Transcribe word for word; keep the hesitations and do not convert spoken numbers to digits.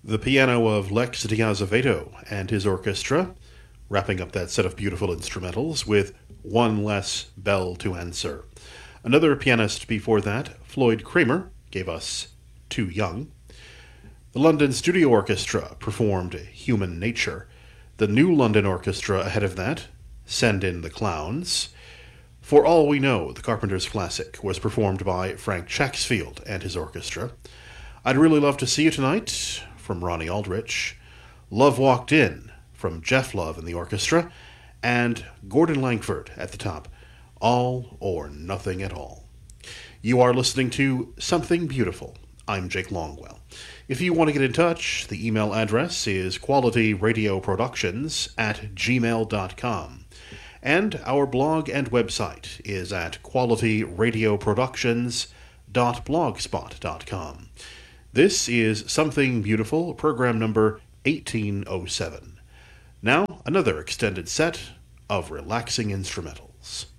The piano of Lex di Azevedo and his orchestra, wrapping up that set of beautiful instrumentals with One Less Bell to Answer. Another pianist before that, Floyd Kramer, gave us Too Young. The London Studio Orchestra performed Human Nature. The New London Orchestra ahead of that, Send in the Clowns. For All We Know, the Carpenters' classic, was performed by Frank Chacksfield and his orchestra. I'd Really Love to See You Tonight, from Ronnie Aldrich. Love Walked In, from Jeff Love and the orchestra. And Gordon Langford at the top, All or Nothing at All. You are listening to Something Beautiful. I'm Jake Longwell. If you want to get in touch, the email address is qualityradioproductions at gmail dot com. And our blog and website is at qualityradioproductions dot blogspot dot com. This is Something Beautiful, program number eighteen oh seven. Now, another extended set of relaxing instrumentals.